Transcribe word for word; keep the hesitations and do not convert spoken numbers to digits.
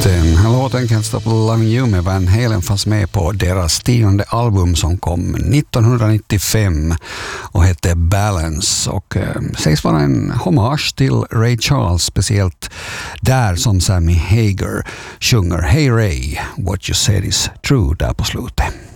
Den här låten Can't Stop Loving You med Van Halen fanns med på deras tionde album som kom nittonhundranittiofem och hette Balance och eh, sägs vara en hommage till Ray Charles, speciellt där som Sammy Hagar sjunger Hey Ray, what you said is true där på slutet.